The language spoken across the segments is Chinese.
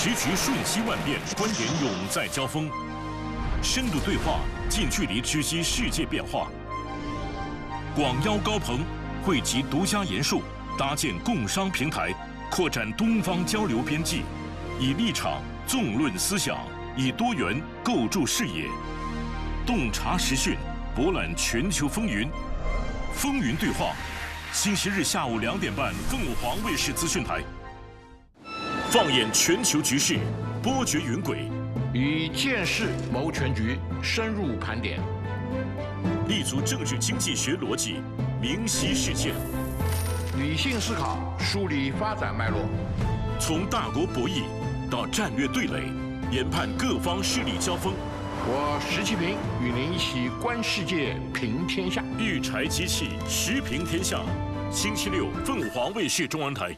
时局瞬息万变，观点永在交锋，深度对话，近距离直击世界变化。广邀高朋，汇集独家研述，搭建共商平台，扩展东方交流边际，以立场纵论思想，以多元构筑视野，洞察时讯，博览全球风云。风云对话，星期日下午2点半，凤凰卫视资讯台。放眼全球局势，波谲云轨， 以见识谋全局，深入盘点， 立足政治经济学逻辑，明晰事件， 理性思考，梳理发展脉络， 从大国博弈到战略对垒，研判各方势力交锋。 我石其平与您一起观世界，评天下。 育柴机器，时评天下。星期六，凤凰卫视中文台。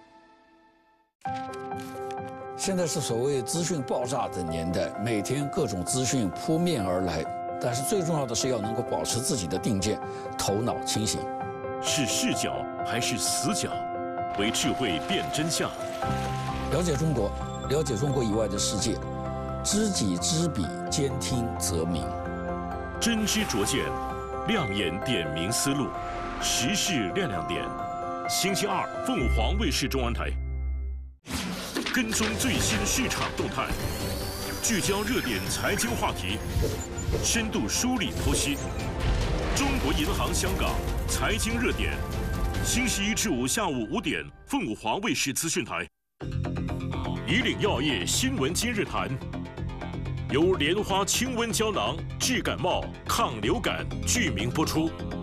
现在是所谓资讯爆炸的年代，每天各种资讯扑面而来，但是最重要的是要能够保持自己的定见，头脑清醒。 是视角还是死角？为智慧辨真相。 了解中国，了解中国以外的世界，知己知彼，兼听则明。 真知灼见，亮眼点明思路，时事亮亮点。星期二，凤凰卫视中文台。跟踪最新市场动态，聚焦热点财经话题，深度梳理剖析。中国银行香港财经热点，星期一至五下午5点，凤凰卫视资讯台。以岭药业新闻今日谈，由莲花清瘟胶囊治感冒、抗流感剧名播出。